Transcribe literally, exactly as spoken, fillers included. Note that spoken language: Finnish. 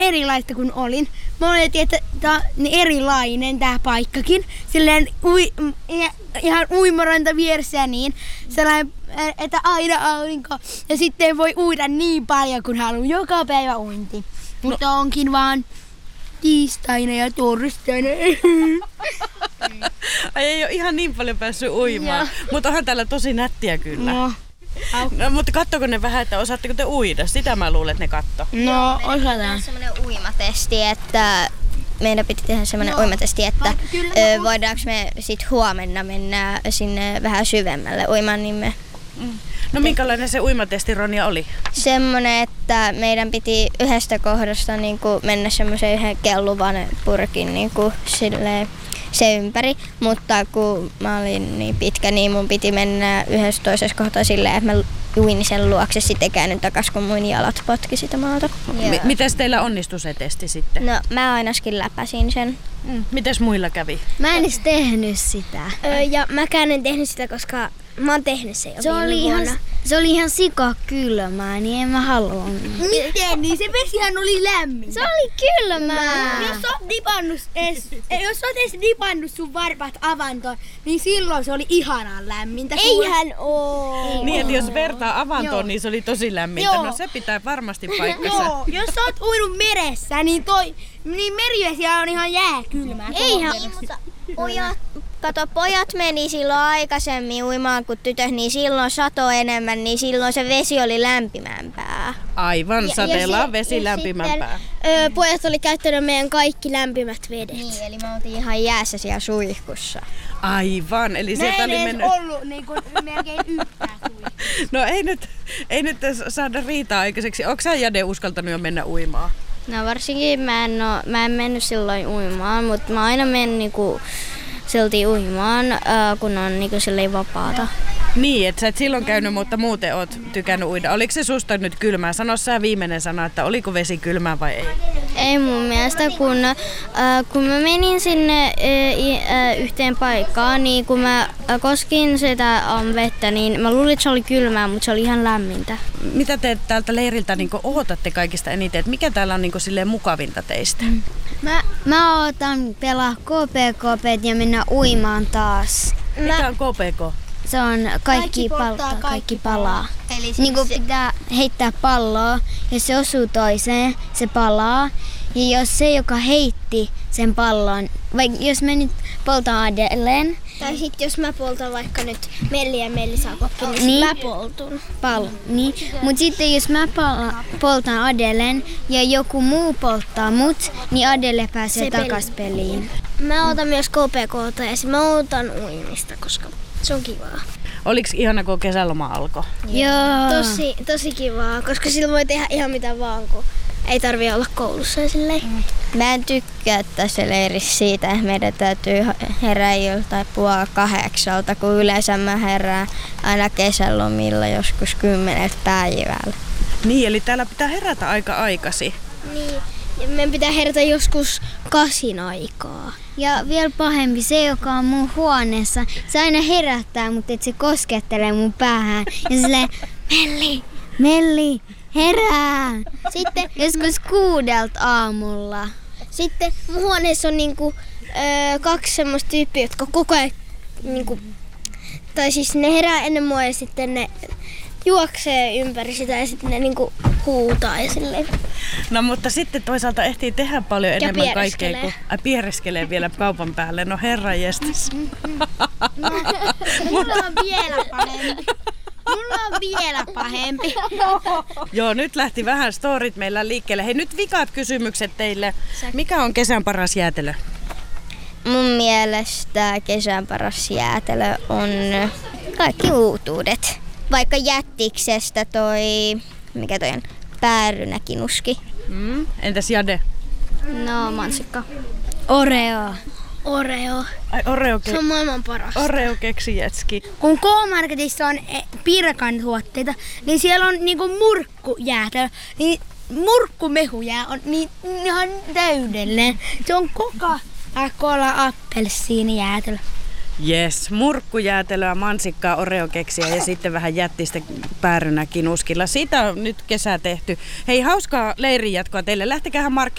erilaista kuin olin. Mä oletin, että tää on erilainen tää paikkakin. Silleen ui, ihan uimaranta vieressä ja niin. Sellainen, että aina aurinko. Ja sitten voi uida niin paljon kuin haluaa. Joka päivä uinti. Mutta no. Onkin vaan tiistaina ja torstaina. Ai ei ole ihan niin paljon päässyt uimaan. Mutta onhan täällä tosi nättiä kyllä. No. No, mutta kattoko ne vähän, että osaatteko te uida? Sitä mä luulen, että ne katto. No, osataan. On semmoinen uimatesti, että meidän piti tehdä semmoinen no. uimatesti, että ö, voidaanko me sit huomenna mennä sinne vähän syvemmälle uimaan, niin me... Mm. No minkälainen se uimatesti, Ronja, oli? Semmoinen, että meidän piti yhdestä kohdasta niin kuin mennä semmoisen yhden kelluvan purkin niin kuin silleen, se ympäri, mutta kun mä olin niin pitkä, niin mun piti mennä yhdessä toisessa kohtaa silleen, että mä uin sen luokse, sitten käännyn takas, kun mun jalat potki sitä maata. M- Mites teillä onnistui se testi sitten? No mä ainakin läpäsin sen. Mm. Mites muilla kävi? Mä en edes tehnyt sitä. Öö, ja mäkään en tehnyt sitä, koska mä oon tehnyt sen jo se oli vuonna. ihan, se oli ihan sikakylmää, niin en mä halunnut. Miten? Niin se vesihän oli lämmin. Se oli kylmää. Jos oot dipannut edes, jos oot edes dipannut sun varpaat avantoon, niin silloin se oli ihanan lämmintä. Eihän oo. Niin, että jos vertaa avantoon, Joo. niin se oli tosi lämmintä. Joo. No se pitää varmasti paikkansa. Joo, jos sä oot uinut meressä, niin toi, niin merivesi on ihan jääkylmää. Eihän. Pojat, kato, pojat meni silloin aikaisemmin uimaan kuin tytöt, niin silloin sato enemmän, niin silloin se vesi oli lämpimämpää. Aivan, Ja- sateella ja on si- vesi ja lämpimämpää. Sitten, öö, pojat oli käyttänyt meidän kaikki lämpimät vedet. Niin, eli me oltiin ihan jäässä siellä suihkussa. Aivan, eli Mä sieltä en oli edes mennyt... ollut niin kuin, melkein yhtään suihkussa. No ei nyt, ei nyt saada riitaa aikaiseksi. Onko sä, Jade, uskaltanut jo mennä uimaan? No varsinkin mä en, oo, mä en mennyt silloin uimaan, mutta mä aina menen niinku silti uimaan, ää, kun on niinku silleen vapaata. Niin, että sä et silloin käynyt, mutta muuten oot tykännyt uida. Oliko se susta nyt kylmää? Sano sä viimeinen sana, että oliko vesi kylmää vai ei? Ei mun mielestä, kun, äh, kun mä menin sinne äh, äh, yhteen paikkaan, niin kun mä äh, koskin sitä ähm, vettä, niin mä luulin, että se oli kylmää, mutta se oli ihan lämmintä. Mitä te täältä leiriltä niin odotatte kaikista eniten? Et mikä täällä on niin silleen mukavinta teistä? Mm. Mä, mä ootan pelaa K P K P ja mennä uimaan taas. Mikä on K P K? Se on kaikki, Kaikki polttaa, polttaa, kaikki, kaikki palaa. Eli siis Niin kuin pitää heittää palloa, jos se osuu toiseen, se palaa. Ja jos se, joka heitti sen pallon, vai jos mä nyt poltan edelleen, Tai sitten jos mä poltan vaikka nyt Melli ja Melli saa koppi, niin, Niin. sit mä poltun. pallo, niin. Mutta sitten jos mä pala, poltan Adelen ja joku muu polttaa mut, niin Adele pääsee Se takas peliin. Mä otan myös K P K:ta ja sit mä otan uimista, koska se on kivaa. Oliko ihana, kun kesäloma alkoi? Joo. Tosi, tosi kivaa, koska silloin voi tehdä ihan mitä vaan, kun ei tarvii olla koulussa ja silleen. Mä en tykkää tässä leirissä siitä, että meidän täytyy herää joltain puoli kahdeksalta, kun yleensä mä herään aina kesälomilla joskus kymmenet päivällä. Niin, eli täällä pitää herätä aika aikasi. Niin. Ja meidän pitää herätä joskus kasin aikaa. Ja vielä pahempi, se joka on mun huoneessa, se aina herättää, mutta et se koskettelee mun päähän. Ja silleen, Melli, Melli, herää! Sitten joskus kuudelta aamulla. Sitten mun huoneessa on niinku, öö, kaksi semmoista tyyppiä, jotka koko ajan, niinku, tai siis ne herää ennen mua ja sitten ne juoksee ympäri sitä ja sitten ne niinku huutaa ja silleen. No mutta sitten toisaalta ehtii tehdä paljon enemmän kaikkea piereskelee. kuin ai, piereskelee vielä kaupan päälle. No herra jestas. Mulla on vielä pahempi. Mulla on vielä pahempi. Joo, nyt lähti vähän storit meillä liikkeelle. Hei, nyt vikat kysymykset teille. Mikä on kesän paras jäätelö? Mun mielestä kesän paras jäätelö on kaikki uutuudet. Vaikka jättiksestä toi, mikä toi on, päärynäkinuski. Mm. Entäs Jade? No, mansikka. Oreo. Oreo. Ai Oreo, Se on maailman paras. Oreo keksijetski. Kun K-Marketissa on e, Pirkan tuotteita, niin siellä on niinku murkkujäätelö. Niin murkkumehujää on niin ihan täydellinen. Se on Coca-Cola appelsiinijäätelö. Yes, murkkujäätelöä, mansikkaa, Oreo-keksiä ja sitten vähän jättistä päärynäkinuskilla. Siitä on nyt kesä tehty. Hei, hauskaa leirin jatkoa teille. Lähtekäähän Mark